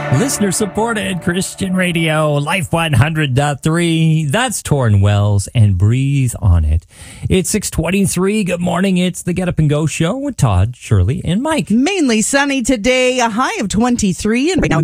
Listener supported Christian Radio, Life 100.3. That's Torrin Wells and Breathe on It. It's 6:23. Good morning. It's the Get Up and Go show with Todd, Shirley, and Mike. Mainly sunny today, a high of 23, and right now